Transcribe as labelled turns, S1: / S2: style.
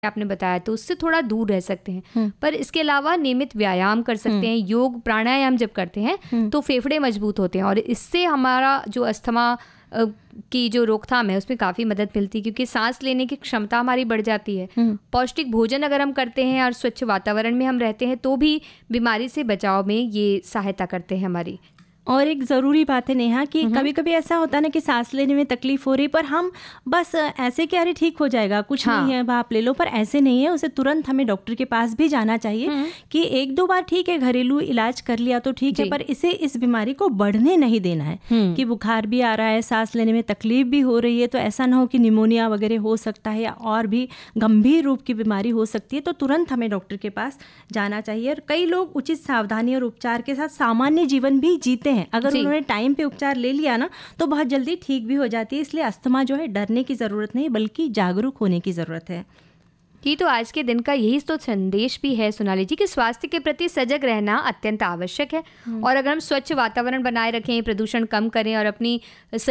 S1: आपने बताया तो उससे थोड़ा दूर रह सकते हैं। पर इसके अलावा नियमित व्यायाम कर सकते हैं। योग प्राणायाम जब करते हैं तो फेफड़े मजबूत होते हैं और इससे हमारा जो अस्थमा की जो रोकथाम है उसमें काफ़ी मदद मिलती है, क्योंकि सांस लेने की क्षमता हमारी बढ़ जाती है। पौष्टिक भोजन अगर हम करते हैं और स्वच्छ वातावरण में हम रहते हैं तो भी बीमारी से बचाव में ये सहायता करते हैं हमारी।
S2: और एक ज़रूरी बात है नेहा कि कभी कभी ऐसा होता है ना कि सांस लेने में तकलीफ हो रही, पर हम बस ऐसे कि अरे ठीक हो जाएगा, कुछ नहीं है, आप ले लो, पर ऐसे नहीं है। उसे तुरंत हमें डॉक्टर के पास भी जाना चाहिए कि एक दो बार ठीक है घरेलू इलाज कर लिया तो ठीक है, पर इसे इस बीमारी को बढ़ने नहीं देना है कि बुखार भी आ रहा है, सांस लेने में तकलीफ भी हो रही है, तो ऐसा ना हो कि निमोनिया वगैरह हो सकता है या और भी गंभीर रूप की बीमारी हो सकती है, तो तुरंत हमें डॉक्टर के पास जाना चाहिए। और कई लोग उचित सावधानी और उपचार के साथ सामान्य जीवन भी जीते हैं। अगर उन्होंने टाइम पे उपचार ले लिया ना तो बहुत जल्दी ठीक भी हो जाती है। इसलिए अस्थमा जो है डरने की ज़रूरत नहीं बल्कि जागरूक होने की ज़रूरत है।
S1: ये तो आज के दिन का यही तो संदेश भी है सोनाली जी कि स्वास्थ्य के प्रति सजग रहना अत्यंत आवश्यक है। और अगर हम स्वच्छ वातावरण बनाए रखें, प्रदूषण कम करें और अपनी